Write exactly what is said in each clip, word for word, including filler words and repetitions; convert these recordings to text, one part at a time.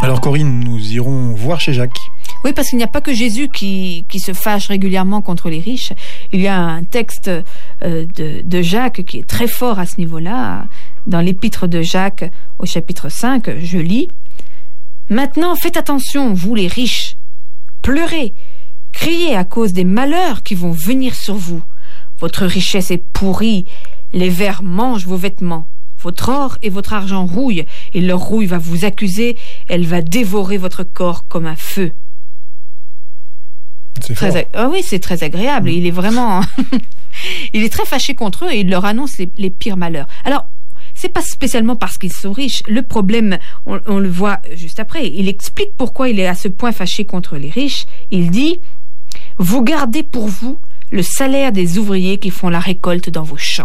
Alors Corinne, nous irons voir chez Jacques. Oui, parce qu'il n'y a pas que Jésus qui, qui se fâche régulièrement contre les riches. Il y a un texte euh, de, de Jacques qui est très fort à ce niveau-là. Dans l'épître de Jacques au chapitre cinq, je lis « Maintenant, faites attention, vous les riches, pleurez, criez à cause des malheurs qui vont venir sur vous. Votre richesse est pourrie, les vers mangent vos vêtements. Votre or et votre argent rouillent, et leur rouille va vous accuser, elle va dévorer votre corps comme un feu. » C'est Très ag- ah oui, c'est très agréable. Mmh. Il est vraiment, il est très fâché contre eux et il leur annonce les, les pires malheurs. Alors, c'est pas spécialement parce qu'ils sont riches. Le problème, on, on le voit juste après. Il explique pourquoi il est à ce point fâché contre les riches. Il dit « Vous gardez pour vous le salaire des ouvriers qui font la récolte dans vos champs. »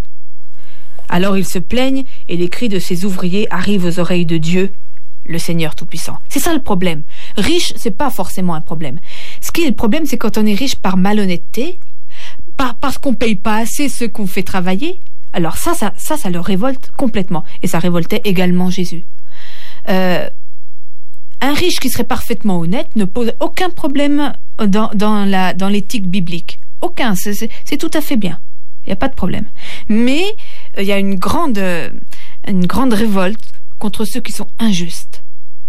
Alors ils se plaignent et les cris de ces ouvriers arrivent aux oreilles de Dieu, le Seigneur Tout-Puissant. C'est ça le problème. Riche, c'est pas forcément un problème. Ce qui est le problème, c'est quand on est riche par malhonnêteté, par, parce qu'on paye pas assez ceux qu'on fait travailler. Alors ça, ça, ça, ça le révolte complètement. Et ça révoltait également Jésus. Euh, un riche qui serait parfaitement honnête ne pose aucun problème dans, dans, la, dans l'éthique biblique. Aucun. C'est, c'est, c'est tout à fait bien. Il n'y a pas de problème. Mais il y a une grande, une grande révolte contre ceux qui sont injustes.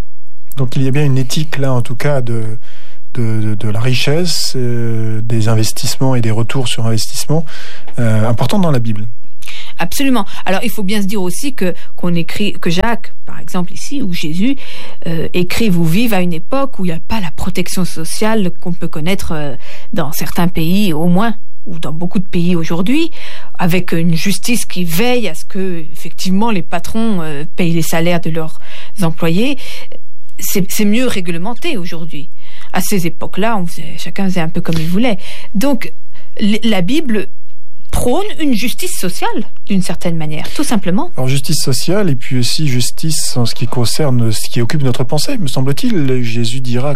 Donc il y a bien une éthique là, en tout cas, de, de, de, de la richesse, euh, des investissements et des retours sur investissement, euh, importants dans la Bible. Absolument. Alors il faut bien se dire aussi que qu'on écrit, que Jacques, par exemple ici, ou Jésus, euh, écrivent ou vivent à une époque où il n'y a pas la protection sociale qu'on peut connaître euh, dans certains pays, au moins, ou dans beaucoup de pays aujourd'hui, avec une justice qui veille à ce que, effectivement, les patrons euh, payent les salaires de leurs employés. C'est, c'est mieux réglementé aujourd'hui. À ces époques-là, on faisait, chacun faisait un peu comme il voulait. Donc, la Bible prône une justice sociale, d'une certaine manière, tout simplement. Alors, justice sociale, et puis aussi justice en ce qui concerne ce qui occupe notre pensée, me semble-t-il. Jésus dira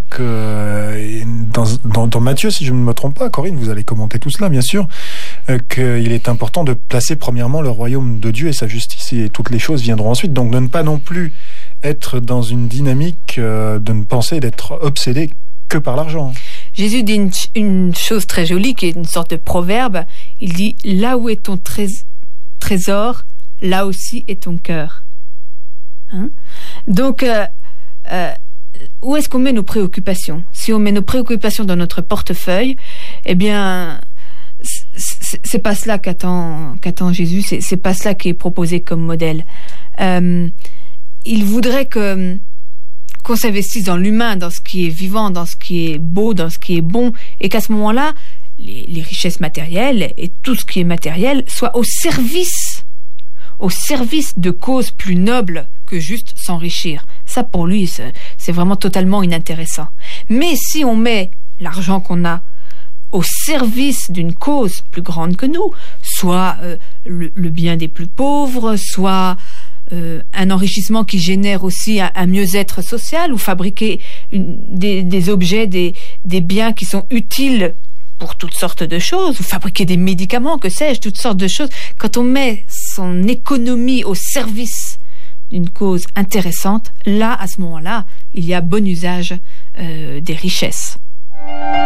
que, dans, dans, dans Matthieu, si je ne me trompe pas, Corinne, vous allez commenter tout cela, bien sûr, euh, qu'il est important de placer premièrement le royaume de Dieu et sa justice, et toutes les choses viendront ensuite. Donc, de ne pas non plus être dans une dynamique euh, de ne penser d'être obsédé que par l'argent. Jésus dit une, une chose très jolie, qui est une sorte de proverbe. Il dit « Là où est ton trés- trésor, là aussi est ton cœur. Hein » Donc, euh, euh, où est-ce qu'on met nos préoccupations ? Si on met nos préoccupations dans notre portefeuille, eh bien, c'est, c'est pas cela qu'attend, qu'attend Jésus, c'est, c'est pas cela qui est proposé comme modèle. Euh, il voudrait que qu'on s'investisse dans l'humain, dans ce qui est vivant, dans ce qui est beau, dans ce qui est bon, et qu'à ce moment-là, les, les richesses matérielles et tout ce qui est matériel soient au service, au service de causes plus nobles que juste s'enrichir. Ça, pour lui, c'est, c'est vraiment totalement inintéressant. Mais si on met l'argent qu'on a au service d'une cause plus grande que nous, soit euh, le, le bien des plus pauvres, soit Euh, un enrichissement qui génère aussi un, un mieux-être social, ou fabriquer une, des, des objets, des, des biens qui sont utiles pour toutes sortes de choses, ou fabriquer des médicaments, que sais-je, toutes sortes de choses. Quand on met son économie au service d'une cause intéressante, là, à ce moment-là, il y a bon usage euh, des richesses.